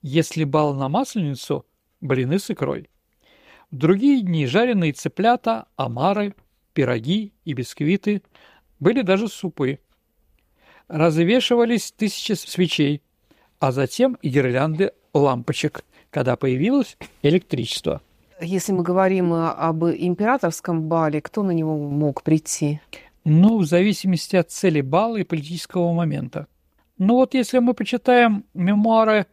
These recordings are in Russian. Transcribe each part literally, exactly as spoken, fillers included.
Если бал на Масленицу – блины с икрой. В другие дни жареные цыплята, омары, пироги и бисквиты, были даже супы. Развешивались тысячи свечей, а затем и гирлянды лампочек, когда появилось электричество. Если мы говорим об императорском бале, кто на него мог прийти? Ну, в зависимости от цели бала и политического момента. Ну вот если мы почитаем мемуары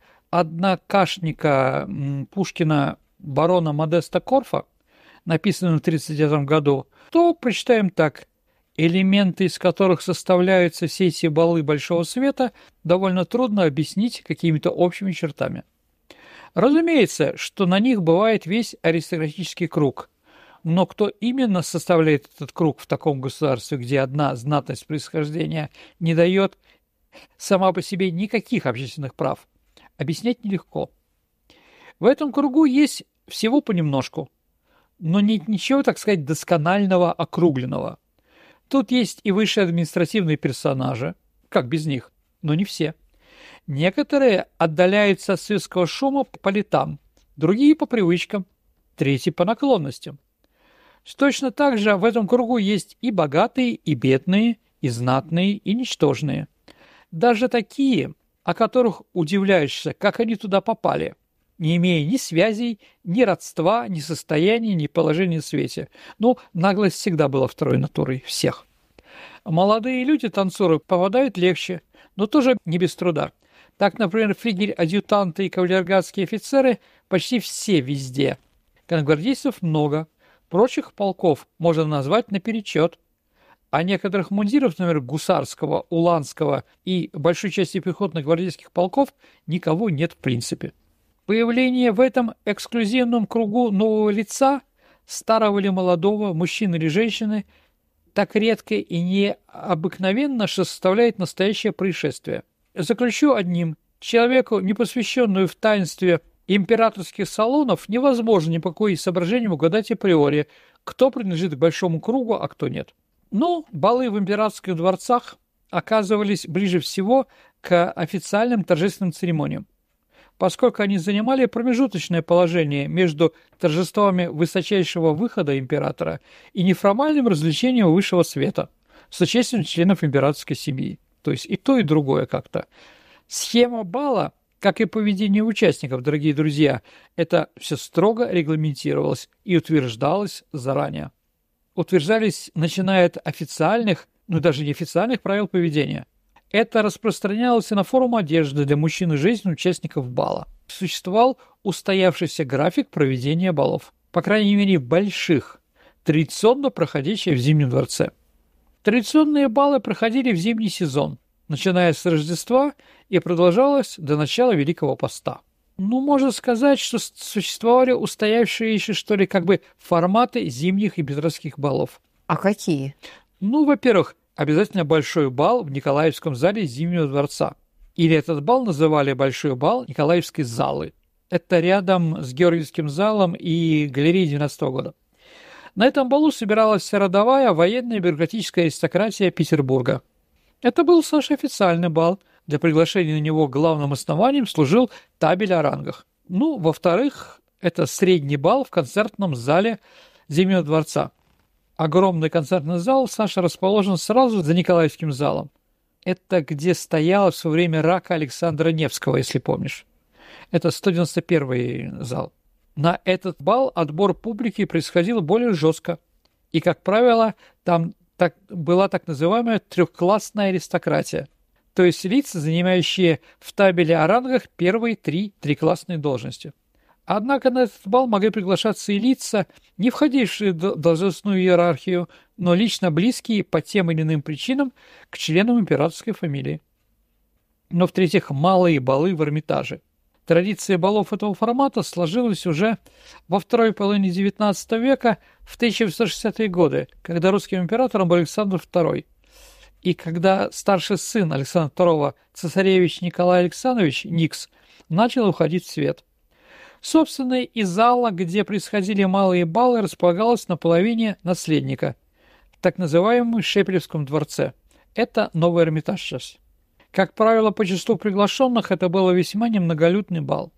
однокашника Пушкина барона Модеста Корфа, написанные в тридцать девятом году, то прочитаем так. Элементы, из которых составляются все эти балы большого света, довольно трудно объяснить какими-то общими чертами. Разумеется, что на них бывает весь аристократический круг, но кто именно составляет этот круг в таком государстве, где одна знатность происхождения не дает сама по себе никаких общественных прав, объяснять нелегко. В этом кругу есть всего понемножку, но нет ничего, так сказать, досконального, округленного. Тут есть и высшие административные персонажи, как без них, но не все. Некоторые отдаляются от светского шума по летам, другие по привычкам, третьи по наклонностям. Точно так же в этом кругу есть и богатые, и бедные, и знатные, и ничтожные. Даже такие, о которых удивляешься, как они туда попали, не имея ни связей, ни родства, ни состояния, ни положения в свете. Ну, наглость всегда была второй натурой всех. Молодые люди-танцоры попадают легче, но тоже не без труда. Так, например, флигель-адъютанты и кавалергардские офицеры почти все везде. Конногвардейцев много, прочих полков можно назвать наперечет, а некоторых мундиров, например, гусарского, уланского и большой части пехотных гвардейских полков никого нет в принципе. Появление в этом эксклюзивном кругу нового лица, старого или молодого, мужчины или женщины, так редко и необыкновенно, что составляет настоящее происшествие. Заключу одним. Человеку, не посвященную в таинстве императорских салонов, невозможно ни по какой соображениям угадать априори, кто принадлежит к большому кругу, а кто нет. Но балы в императорских дворцах оказывались ближе всего к официальным торжественным церемониям, поскольку они занимали промежуточное положение между торжествами высочайшего выхода императора и неформальным развлечением высшего света с участием членов императорской семьи. То есть и то, и другое как-то. Схема бала, как и поведение участников, дорогие друзья, это все строго регламентировалось и утверждалось заранее. Утверждались, начиная от официальных, ну даже неофициальных правил поведения. Это распространялось и на форму одежды для мужчин и женщин участников бала. Существовал устоявшийся график проведения балов, по крайней мере больших, традиционно проходящих в Зимнем дворце. Традиционные балы проходили в зимний сезон, начиная с Рождества и продолжалось до начала Великого Поста. Ну, можно сказать, что существовали устоявшие еще, что ли, как бы форматы зимних и петровских балов. А какие? Ну, во-первых, обязательно большой бал в Николаевском зале Зимнего дворца. Или этот бал называли большой бал Николаевской залы. Это рядом с Георгиевским залом и галереей двенадцатого года. На этом балу собиралась вся родовая, военная и бюрократическая аристократия Петербурга. Это был, Саша, официальный бал. Для приглашения на него главным основанием служил табель о рангах. Ну, во-вторых, это средний бал в концертном зале Зимнего дворца. Огромный концертный зал, Саша, расположен сразу за Николаевским залом. Это где стоял в свое время рака Александра Невского, если помнишь. Это сто девяносто первый зал. На этот бал отбор публики происходил более жестко. И, как правило, там так, была так называемая трехклассная аристократия. То есть лица, занимающие в табеле о рангах первые три триклассные должности. Однако на этот бал могли приглашаться и лица, не входившие в должностную иерархию, но лично близкие по тем или иным причинам к членам императорской фамилии. Но, в-третьих, малые балы в Эрмитаже. Традиция балов этого формата сложилась уже во второй половине девятнадцатого века, в тысяча восемьсот шестидесятые годы, когда русским императором был Александр второй. И когда старший сын Александра второго, цесаревич Николай Александрович Никс, начал уходить в свет. Собственно, и зала, где происходили малые балы, располагалась на половине наследника, в так называемом Шепелевском дворце. Это Новый Эрмитаж сейчас. Как правило, по числу приглашенных это был весьма немноголюдный бал.